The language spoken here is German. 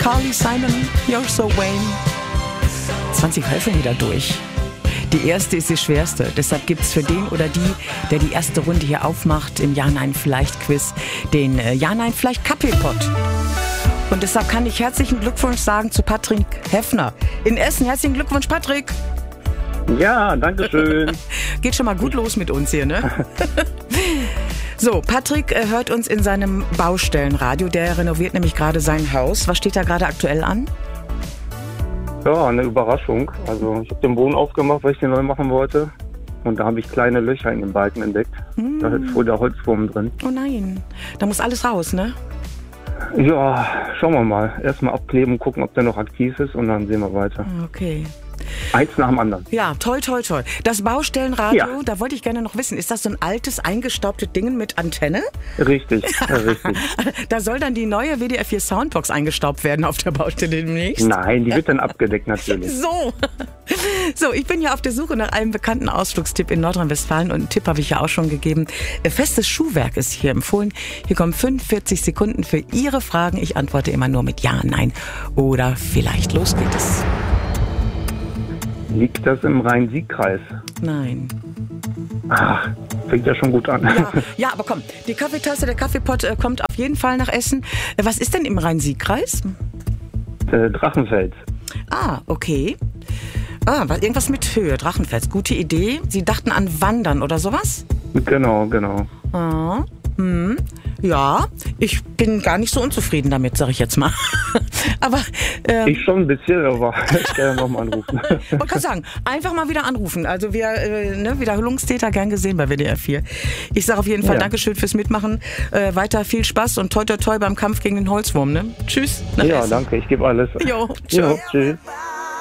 Carly Simon, You're So Vain. 20 helfen wieder durch. Die erste ist die schwerste. Deshalb gibt es für den oder die, der die erste Runde hier aufmacht im Ja-Nein-Vielleicht-Quiz, den Ja-Nein-Vielleicht-Kaffeepott. Und deshalb kann ich herzlichen Glückwunsch sagen zu Patrick Heffner in Essen. Herzlichen Glückwunsch, Patrick. Ja, danke schön. Geht schon mal gut los mit uns hier, ne? So, Patrick hört uns in seinem Baustellenradio. Der renoviert nämlich gerade sein Haus. Was steht da gerade aktuell an? Ja, eine Überraschung. Also ich habe den Boden aufgemacht, weil ich den neu machen wollte. Und da habe ich kleine Löcher in den Balken entdeckt. Da ist wohl der Holzwurm drin. Oh nein, da muss alles raus, ne? Ja, schauen wir mal. Erstmal abkleben, gucken, ob der noch aktiv ist und dann sehen wir weiter. Okay. Eins nach dem anderen. Ja, toll, toll, toll. Das Baustellenradio, Ja. da wollte ich gerne noch wissen, ist das so ein altes, eingestaubtes Ding mit Antenne? Richtig, richtig. Da soll dann die neue WDR 4 Soundbox eingestaubt werden auf der Baustelle demnächst? Nein, die wird dann abgedeckt natürlich. So, ich bin ja auf der Suche nach einem bekannten Ausflugstipp in Nordrhein-Westfalen und einen Tipp habe ich ja auch schon gegeben. Festes Schuhwerk ist hier empfohlen. Hier kommen 45 Sekunden für Ihre Fragen. Ich antworte immer nur mit Ja, Nein oder vielleicht. Los geht es. Liegt das im Rhein-Sieg-Kreis? Nein. Ach, fängt ja schon gut an. Ja, aber komm, die Kaffeetasse, der Kaffeepott kommt auf jeden Fall nach Essen. Was ist denn im Rhein-Sieg-Kreis? Drachenfels. Ah, okay. Irgendwas mit Höhe, Drachenfels. Gute Idee. Sie dachten an Wandern oder sowas? Genau, genau. Ja, ich bin gar nicht so unzufrieden damit, sag ich jetzt mal. Aber Ich schon ein bisschen, aber ich kann ja nochmal anrufen. wollte gerade sagen, einfach mal wieder anrufen. Also wir, Wiederholungstäter gern gesehen bei WDR 4. Ich sage auf jeden Fall Dankeschön fürs Mitmachen. Weiter viel Spaß und toi toi toi beim Kampf gegen den Holzwurm. Ne? Tschüss. Nach Ja, Essen. danke, ich gebe alles. Jo, Jo, tschüss.